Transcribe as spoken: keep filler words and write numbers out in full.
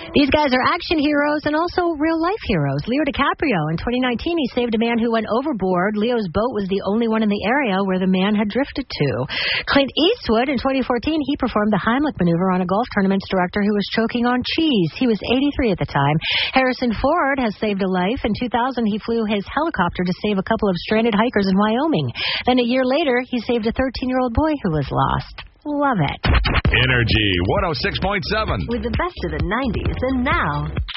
These guys are action heroes and also real-life heroes. Leo DiCaprio, in twenty nineteen, he saved a man who went overboard. Leo's boat was the only one in the area where the man had drifted to. Clint Eastwood, in twenty fourteen, he performed the Heimlich maneuver on a golf tournament's director who was choking on cheese. He was eighty-three at the time. Harrison Ford has saved a life. In two thousand, he flew his helicopter to save a couple of stranded hikers in Wyoming. Then a year later, he saved a thirteen-year-old boy who was lost. Love it. Energy one oh six point seven. With the best of the nineties and now.